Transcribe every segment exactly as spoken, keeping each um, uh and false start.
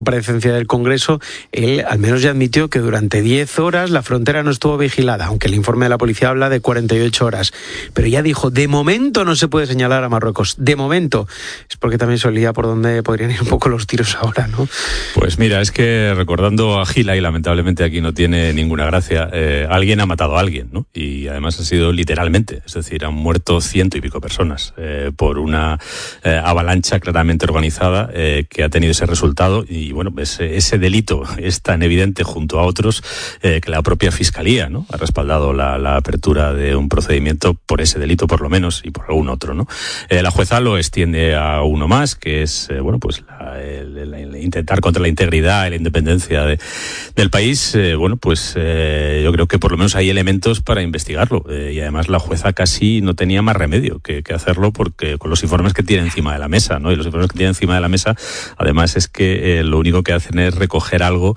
comparecencia del Congreso, él al menos ya admitió que durante diez horas la frontera no estuvo vigilada, aunque el informe de la policía habla de cuarenta y ocho horas. Pero ya dijo, de momento no se puede señalar a Marruecos. De momento. Es porque también se olía por dónde podrían ir un poco los tiros ahora, ¿no? Pues mira, es que recordando a Gila, y lamentablemente aquí no tiene ninguna gracia, eh, alguien ha matado a alguien, ¿no? Y además ha sido literalmente, es decir, han muerto ciento y pico personas eh, por una eh, avalancha claramente organizada eh, que ha tenido ese resultado. Y Y bueno, ese, ese delito es tan evidente junto a otros eh, que la propia Fiscalía, ¿no?, ha respaldado la, la apertura de un procedimiento por ese delito, por lo menos, y por algún otro, ¿no? Eh, la jueza lo extiende a uno más, que es, eh, bueno, pues la, el, el, el intentar contra la integridad y la independencia de, del país. Eh, bueno, pues eh, yo creo que por lo menos hay elementos para investigarlo. Eh, y además la jueza casi no tenía más remedio que, que hacerlo, porque con los informes que tiene encima de la mesa, ¿no? Y los informes que tiene encima de la mesa, además es que eh, lo único que hacen es recoger algo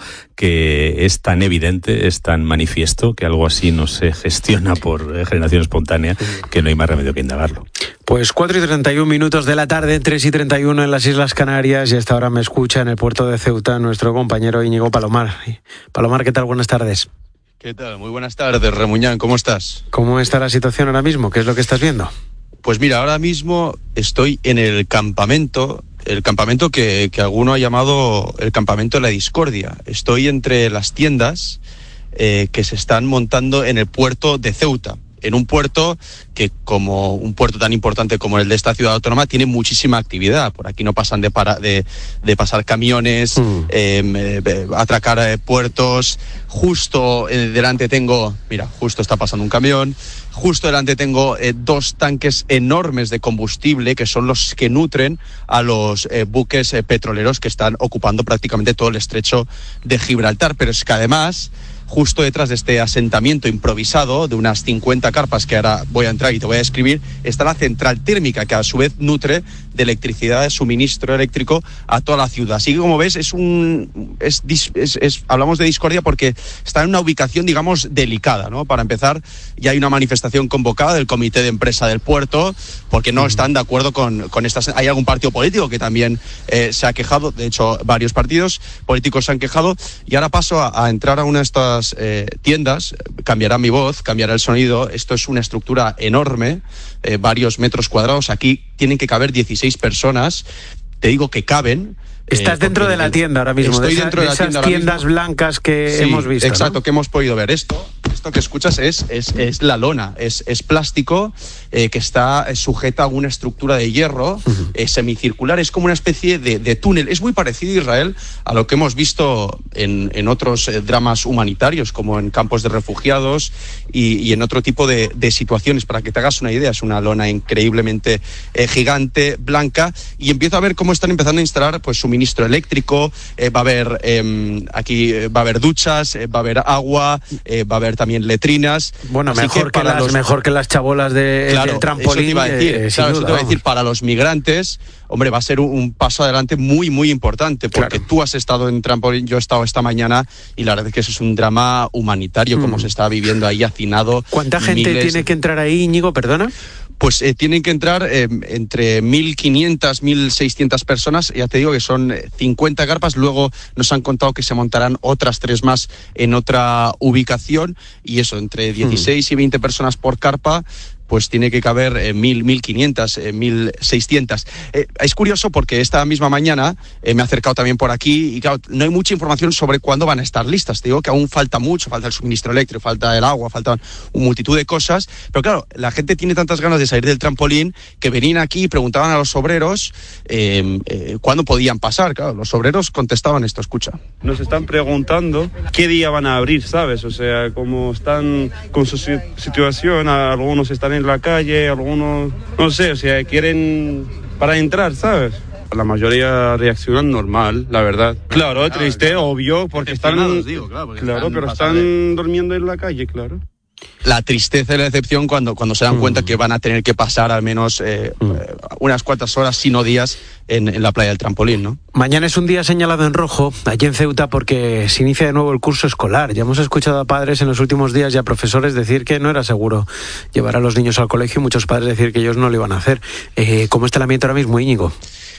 que es tan evidente, es tan manifiesto, que algo así no se gestiona por generación espontánea, que no hay más remedio que indagarlo. Pues cuatro y treinta y un minutos de la tarde, tres y treinta y uno en las Islas Canarias, y hasta ahora me escucha en el puerto de Ceuta nuestro compañero Íñigo Palomar. Palomar, ¿qué tal? Buenas tardes. ¿Qué tal? Muy buenas tardes, Remuñán, ¿cómo estás? ¿Cómo está la situación ahora mismo? ¿Qué es lo que estás viendo? Pues mira, ahora mismo estoy en el campamento, el campamento que, que alguno ha llamado el campamento de la discordia. Estoy entre las tiendas eh, que se están montando en el puerto de Ceuta, en un puerto que, como un puerto tan importante como el de esta ciudad autónoma, tiene muchísima actividad. Por aquí no pasan de, para, de, de pasar camiones, mm. eh, eh, atracar eh, puertos. Justo eh, delante tengo, mira, justo está pasando un camión. Justo delante tengo eh, dos tanques enormes de combustible, que son los que nutren a los eh, buques eh, petroleros que están ocupando prácticamente todo el estrecho de Gibraltar. Pero es que además, justo detrás de este asentamiento improvisado de unas cincuenta carpas, que ahora voy a entrar y te voy a describir, está la central térmica, que a su vez nutre de electricidad, de suministro eléctrico a toda la ciudad. Así que, como ves, es un es, es, es hablamos de discordia porque está en una ubicación, digamos, delicada, ¿no? Para empezar, ya hay una manifestación convocada del comité de empresa del puerto, porque no están de acuerdo con, con estas. Hay algún partido político que también eh, se ha quejado, de hecho varios partidos políticos se han quejado. Y ahora paso a, a entrar a una de estas eh, tiendas. Cambiará mi voz, cambiará el sonido. Esto es una estructura enorme, eh, varios metros cuadrados. Aquí tienen que caber dieciséis personas. Te digo que caben. Estás eh, dentro de la tienda ahora mismo. Estoy de esa, dentro de, de la esas tienda tiendas blancas que sí, hemos visto. Exacto, ¿no? Que hemos podido ver. Esto, esto que escuchas es, es, es la lona, es, es plástico eh, que está sujeta a una estructura de hierro uh-huh. eh, semicircular. Es como una especie de, de túnel. Es muy parecido, Israel, a lo que hemos visto en, en otros eh, dramas humanitarios, como en campos de refugiados y, y en otro tipo de, de situaciones. Para que te hagas una idea, es una lona increíblemente eh, gigante, blanca, y empiezo a ver cómo están empezando a instalar pues suministro eléctrico. Eh, va a haber eh, aquí eh, va a haber duchas, eh, va a haber agua, eh, va a haber también letrinas. Bueno, Así mejor que, que las los... mejor que las chabolas de, claro, del trampolín. Eso te iba a decir, eh, claro, duda, eso te iba a decir para los migrantes. Hombre, va a ser un, un paso adelante muy, muy importante, porque claro. Tú has estado en trampolín, yo he estado esta mañana, y la verdad es que eso es un drama humanitario, mm. como se está viviendo ahí hacinado. ¿Cuánta gente miles... tiene que entrar ahí, Íñigo, perdona? Pues eh, tienen que entrar eh, entre mil quinientas, mil seiscientas personas. Ya te digo que son cincuenta carpas. Luego nos han contado que se montarán otras tres más en otra ubicación. Y eso, entre dieciséis y veinte personas por carpa, pues tiene que caber eh, mil, mil quinientas, eh, mil seiscientas. Eh, es curioso porque esta misma mañana eh, me he acercado también por aquí y claro, no hay mucha información sobre cuándo van a estar listas. Te digo que aún falta mucho, falta el suministro eléctrico, falta el agua, faltan una multitud de cosas. Pero claro, la gente tiene tantas ganas de salir del trampolín que venían aquí y preguntaban a los obreros eh, eh, cuándo podían pasar. Claro, los obreros contestaban esto, escucha. Nos están preguntando qué día van a abrir, ¿sabes? O sea, cómo están con su situación, algunos están en la calle, algunos, no sé, o sea, quieren para entrar, ¿sabes? La mayoría reaccionan normal, la verdad. Claro, claro triste, claro. Obvio, porque están, digo, claro, porque claro, están pero están de... durmiendo en la calle, claro. La tristeza y la decepción cuando, cuando se dan mm. cuenta que van a tener que pasar al menos eh, mm. unas cuantas horas, si no días, en, en la playa del Trampolín, ¿no? Mañana es un día señalado en rojo, allí en Ceuta, porque se inicia de nuevo el curso escolar. Ya hemos escuchado a padres en los últimos días y a profesores decir que no era seguro llevar a los niños al colegio, y muchos padres decir que ellos no lo iban a hacer. Eh, ¿Cómo está el ambiente ahora mismo, Íñigo?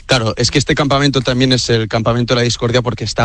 Claro, es que este campamento también es el campamento de la discordia porque está